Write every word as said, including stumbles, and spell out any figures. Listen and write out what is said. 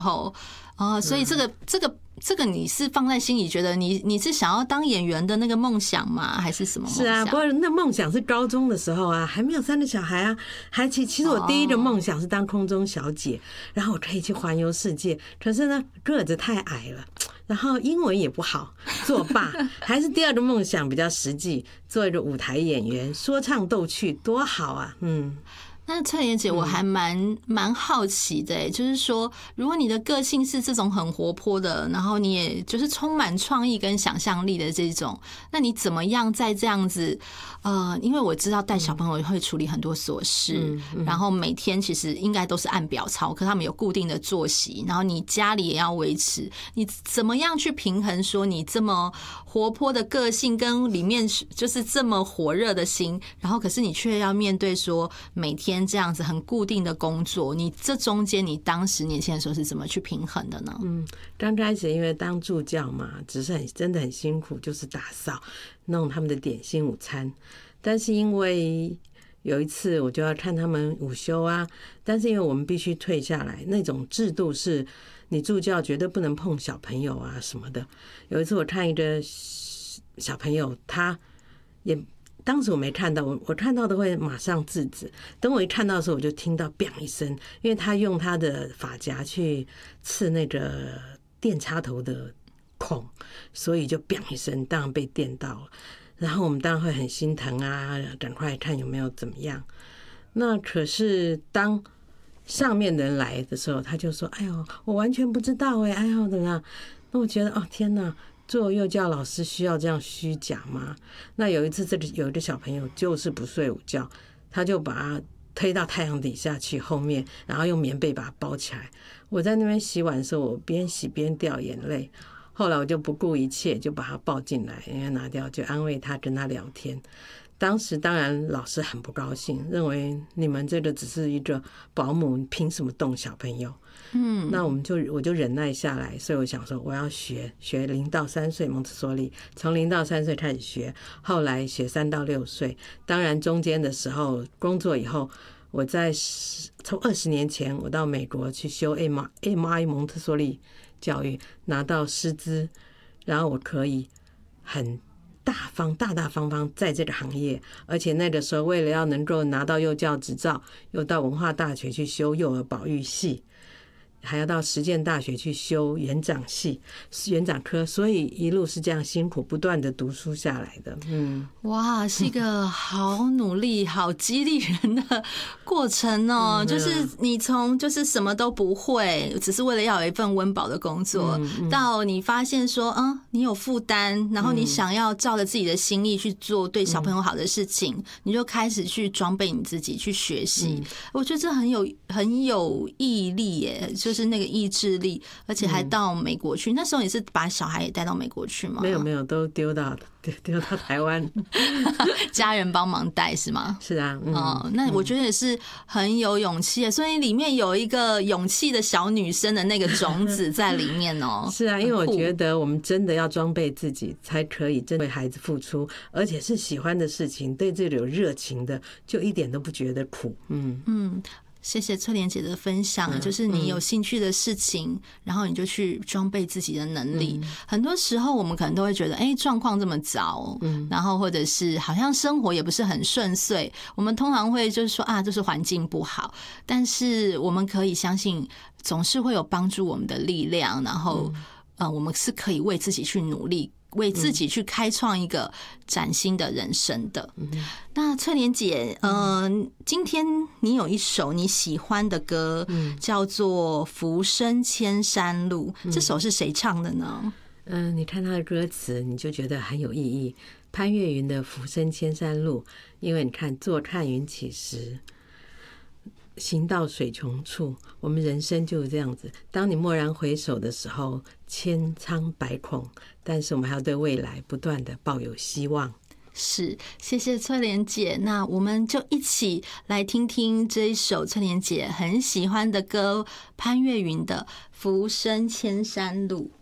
后，哦，所以这个、嗯、这个这个你是放在心里，觉得你你是想要当演员的那个梦想吗？还是什么梦想？ 是啊，不过那梦想是高中的时候啊，还没有生的小孩啊，还其其实我第一个梦想是当空中小姐，哦、然后我可以去环游世界。可是呢，个子太矮了，然后英文也不好，作罢。还是第二个梦想比较实际，做一个舞台演员，说唱逗趣，多好啊！嗯。 那翠莲姐，我还蛮蛮好奇的、欸，就是说，如果你的个性是这种很活泼的，然后你也就是充满创意跟想象力的这种，那你怎么样在这样子？呃，因为我知道带小朋友会处理很多琐事，嗯嗯、然后每天其实应该都是按表操课，他们有固定的作息，然后你家里也要维持，你怎么样去平衡说你这么活泼的个性跟里面就是这么火热的心，然后可是你却要面对说每天这样子很固定的工作，你这中间你当时年轻的时候是怎么去平衡的呢？ 嗯，刚开始因为当助教嘛，只是很真的很辛苦，就是打扫弄他们的点心午餐。但是因为有一次我就要看他们午休啊，但是因为我们必须退下来，那种制度是你助教绝对不能碰小朋友啊什么的。有一次我看一个小朋友，他也当时我没看到，我我看到的会马上制止。等我一看到的时候，我就听到 biang 一声，因为他用他的发夹去刺那个电插头的孔，所以就 biang 一声，当然被电到了。然后我们当然会很心疼啊，赶快看有没有怎么样。那可是当上面的人来的时候，他就说：“哎呦，我完全不知道哎、欸，哎呦怎么样？”那我觉得哦天哪，做幼教老师需要这样虚假吗？那有一次，这个有一个小朋友就是不睡午觉，他就把他推到太阳底下去后面，然后用棉被把他包起来。我在那边洗碗的时候，我边洗边掉眼泪。后来我就不顾一切，就把他抱进来，因为拿掉就安慰他，跟他聊天。当时当然老师很不高兴，认为你们这个只是一个保姆，凭什么动小朋友？嗯，那我们就我就忍耐下来，所以我想说我要学学零到三岁蒙特梭利，从零到三岁开始学，后来学三到六岁。当然中间的时候工作以后，我在从二十年前我到美国去修 M I 蒙特梭利教育，拿到师资，然后我可以很大方大大方方在这个行业。而且那个时候为了要能够拿到幼教执照，又到文化大学去修幼儿保育系，还要到实践大学去修园长系园长科，所以一路是这样辛苦不断的读书下来的。嗯， 哇，是一个好努力好激励人的过程哦、喔嗯、就是你从就是什么都不会，只是为了要有一份温饱的工作、嗯嗯、到你发现说嗯你有负担，然后你想要照着自己的心意去做对小朋友好的事情、嗯、你就开始去装备你自己去学习、嗯、我觉得这很有很有毅力耶，就是那个意志力，而且还到美国去、嗯、那时候你是把小孩也带到美国去吗？ 没有没有，都丢到丢到台湾家人帮忙带是吗？ 是啊、嗯哦、那我觉得也是很有勇气的，所以里面有一个勇气的小女生的那个种子在里面哦。 是啊，因为我觉得我们真的要装备自己才可以真的为孩子付出，而且是喜欢的事情，对这个有热情的，就一点都不觉得苦。嗯嗯，谢谢翠莲姐的分享，就是你有兴趣的事情，然后你就去装备自己的能力。很多时候我们可能都会觉得，哎，状况这么糟，然后或者是好像生活也不是很顺遂，我们通常会就是说啊，就是环境不好。但是我们可以相信，总是会有帮助我们的力量，然后呃，我们是可以为自己去努力。为自己去开创一个崭新的人生的。嗯、那翠莲姐，呃，今天你有一首你喜欢的歌，嗯、叫做《浮生千山路》，嗯、这首是谁唱的呢？ 嗯、呃，你看它的歌词，你就觉得很有意义。潘越云的《浮生千山路》，因为你看，坐看云起时，行到水穷处，我们人生就是这样子。当你蓦然回首的时候，千疮百孔，但是我们还要对未来不断的抱有希望。 是，谢谢翠莲姐。那我们就一起来听听这一首翠莲姐很喜欢的歌，潘越云的《浮生千山路》。